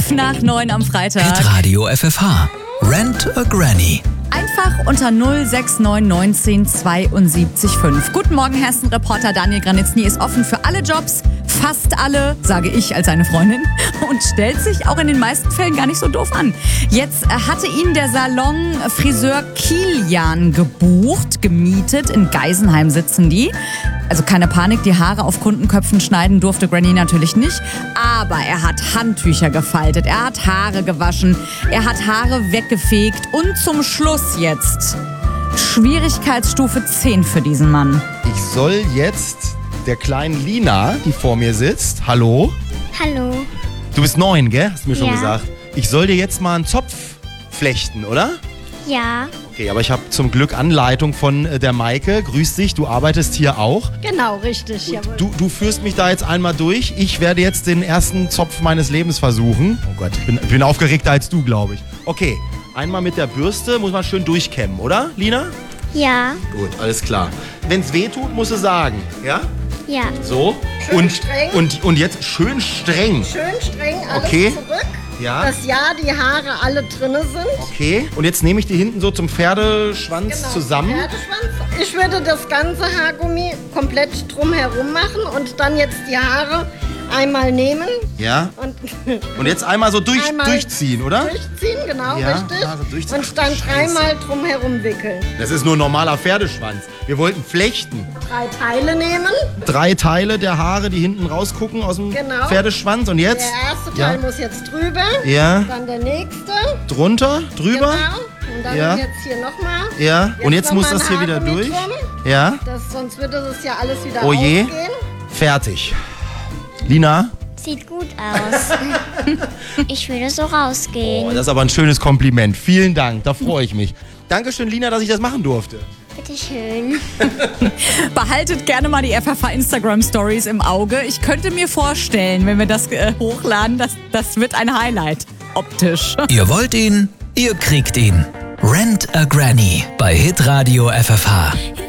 5:05 am Freitag. Hitradio FFH. Rent a Granny. Einfach unter 069 19 72 5. Guten Morgen, Hessen-Reporter Daniel Granitzny ist offen für alle Jobs, fast alle, sage ich als seine Freundin, und stellt sich auch in den meisten Fällen gar nicht so doof an. Jetzt hatte ihn der Salon Friseur Kilian gemietet. In Geisenheim sitzen die. Also keine Panik, die Haare auf Kundenköpfen schneiden durfte Granny natürlich nicht. Aber er hat Handtücher gefaltet, er hat Haare gewaschen, er hat Haare weggefegt und zum Schluss jetzt Schwierigkeitsstufe 10 für diesen Mann. Ich soll jetzt der kleinen Lina, die vor mir sitzt, hallo? Hallo. Du bist 9, gell? Hast du mir schon Ja. gesagt. Ich soll dir jetzt mal einen Zopf flechten, oder? Ja. Okay, aber ich habe zum Glück Anleitung von der Maike. Grüß dich, du arbeitest hier auch. Genau, richtig. Jawohl. Du führst mich da jetzt einmal durch. Ich werde jetzt den ersten Zopf meines Lebens versuchen. Oh Gott, ich bin aufgeregter als du, glaube ich. Okay, einmal mit der Bürste, muss man schön durchkämmen, oder, Lina? Ja. Gut, alles klar. Wenn es weh tut, musst du sagen, ja? Ja. So. Schön streng. Und jetzt schön streng. Schön streng, alles Okay. zurück. Ja. Dass die Haare alle drinne sind. Okay. Und jetzt nehme ich die hinten so zum Pferdeschwanz zusammen. Pferdeschwanz. Ich würde das ganze Haargummi komplett drumherum machen und dann jetzt die Haare einmal nehmen Ja. und Und jetzt einmal so Einmal durchziehen, oder? durchziehen, genau, Ja, richtig. also durchziehen. Und dann Scheiße. dreimal drumherum wickeln. Das ist nur ein normaler Pferdeschwanz. Wir wollten flechten. 3 Teile nehmen. 3 Teile der Haare, die hinten rausgucken aus dem Genau. Pferdeschwanz. Und Der jetzt? erste Teil muss jetzt drüber. Ja. Dann der nächste. Drunter? Drüber? Genau. Und dann Ja. jetzt hier nochmal. Ja. Und jetzt noch muss mal das ein hier wieder Haargummi durch. drum. Ja. Sonst würde es ja alles wieder Oh je. ausgehen. Fertig. Lina? Sieht gut aus. Ich würde so rausgehen. Oh, das ist aber ein schönes Kompliment. Vielen Dank, da freue ich mich. Dankeschön, Lina, dass ich das machen durfte. Bitteschön. Behaltet gerne mal die FFH Instagram Stories im Auge. Ich könnte mir vorstellen, wenn wir das hochladen, das wird ein Highlight. Optisch. Ihr wollt ihn, ihr kriegt ihn. Rent a Granny bei Hitradio FFH.